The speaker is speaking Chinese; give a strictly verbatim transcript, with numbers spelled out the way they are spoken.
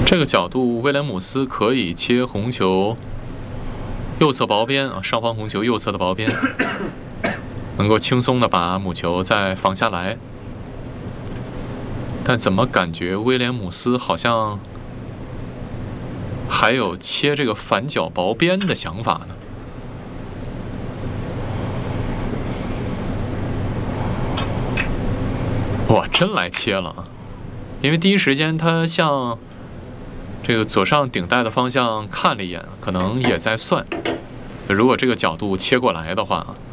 这个角度，威廉姆斯可以切红球右侧薄边啊，上方红球右侧的薄边，能够轻松的把母球再放下来。但怎么感觉威廉姆斯好像还有切这个反角薄边的想法呢？哇，真来切了啊！因为第一时间他向这个左上顶带的方向看了一眼，可能也在算，如果这个角度切过来的话。